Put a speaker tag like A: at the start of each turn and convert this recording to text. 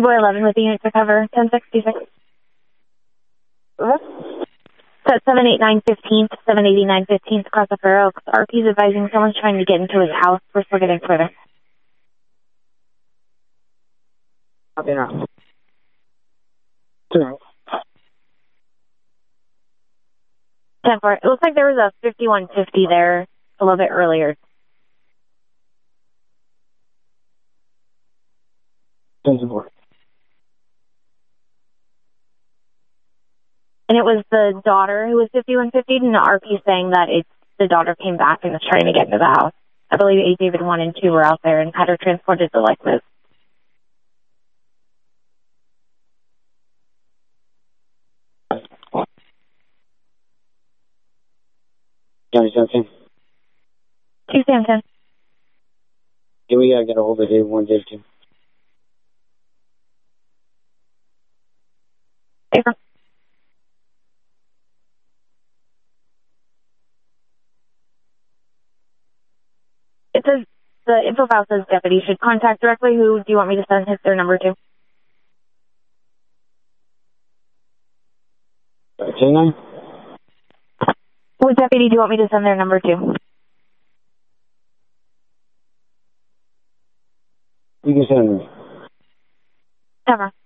A: Boy 11 with the unit to cover 1066. Set 789 15th, 789 15th across the Fair Oaks. RP's advising someone's trying to get into his house. We're still getting further.
B: Copy now.
A: 10-4. It looks like there was a 5150 there a little bit earlier.
B: 10-4.
A: And it was the daughter who was 5150, and the RP saying that the daughter came back and was trying to get into the house. I believe A. David 1 and 2 were out there and had her transported to Lexus.
B: Johnny 17.
A: 2 Sam 10.
B: Yeah, we gotta get a hold of Dave 1, Dave 2.
A: Paper. It says, the info file says deputy should contact directly. Who do you want me to send their number to?
B: 10-9?
A: What deputy do you want me to send their number to?
B: You can send them.
A: Never.